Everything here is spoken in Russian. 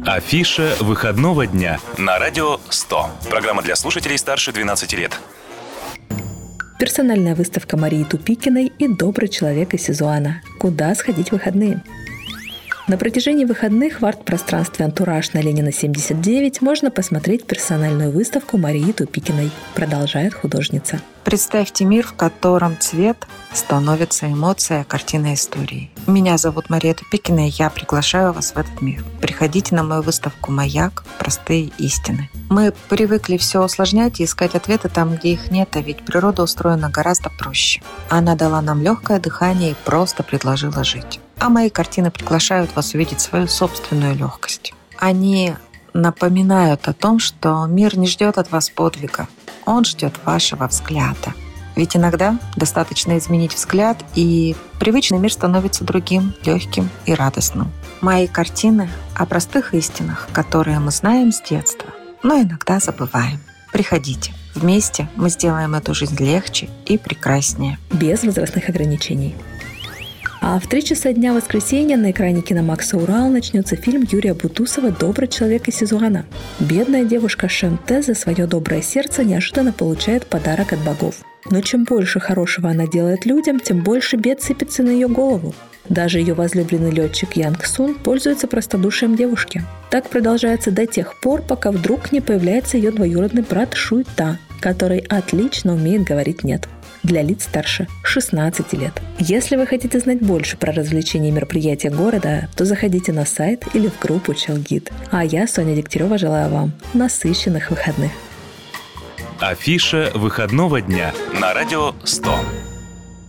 Афиша выходного дня на радио 100. Программа для слушателей старше 12 лет. Персональная выставка Марии Тупикиной и «Добрый человек» из Сизуана. Куда сходить в выходные? На протяжении выходных в арт-пространстве «Антураж» на Ленина, 79 можно посмотреть персональную выставку Марии Тупикиной, продолжает художница. Представьте мир, в котором цвет становится эмоцией, а картина историей. Меня зовут Мария Тупикина, и я приглашаю вас в этот мир. Приходите на мою выставку «Маяк. Простые истины». Мы привыкли все усложнять и искать ответы там, где их нет, а ведь природа устроена гораздо проще. Она дала нам легкое дыхание и просто предложила жить. А мои картины приглашают вас увидеть свою собственную легкость. Они напоминают о том, что мир не ждет от вас подвига, он ждет вашего взгляда. Ведь иногда достаточно изменить взгляд, и привычный мир становится другим, легким и радостным. Мои картины о простых истинах, которые мы знаем с детства, но иногда забываем. Приходите. Вместе мы сделаем эту жизнь легче и прекраснее. Без возрастных ограничений. А в 3 часа дня воскресенья на экране Киномакса «Урал» начнется фильм Юрия Бутусова «Добрый человек» из Сизуана. Бедная девушка Шенте за свое доброе сердце неожиданно получает подарок от богов. Но чем больше хорошего она делает людям, тем больше бед сыпется на ее голову. Даже ее возлюбленный летчик Янг Сун пользуется простодушием девушки. Так продолжается до тех пор, пока вдруг не появляется ее двоюродный брат Шуй Та, который отлично умеет говорить «нет» для лиц старше 16 лет. Если вы хотите знать больше про развлечения и мероприятия города, то заходите на сайт или в группу Челгид. А я, Соня Дегтярева, желаю вам насыщенных выходных. Афиша выходного дня на радио 100.